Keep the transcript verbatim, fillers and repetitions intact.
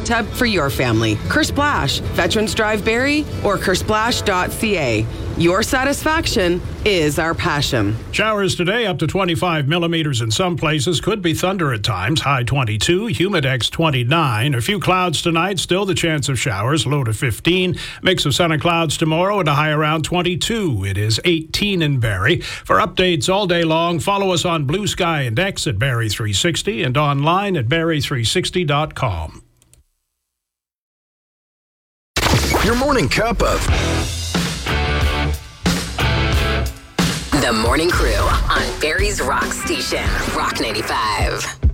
tub for your family. Kersplash, Veterans Drive Barrie, or kersplash dot c a. Your satisfaction is our passion. Showers today up to twenty-five millimeters in some places. Could be thunder at times. High twenty-two, humidex twenty-nine. A few clouds tonight. Still the chance of showers. Low to fifteen. Mix of sun and clouds tomorrow and a high around twenty-two. It is eighteen in Barrie. For updates all day long, follow us on Blue Sky and X at Barrie three sixty and online at barrie three sixty dot com. Your morning cup of The Morning Crew on Barrie's Rock Station, Rock ninety-five.